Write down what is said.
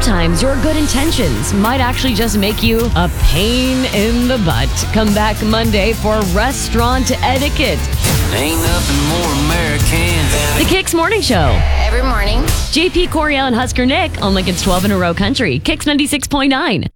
sometimes your good intentions might actually just make you a pain in the butt. Come back Monday for Restaurant Etiquette. Ain't nothing more American than The Kicks Morning Show. Every morning. JP Coriel and Husker Nick on Lincoln's 12 in a row country. Kicks 96.9.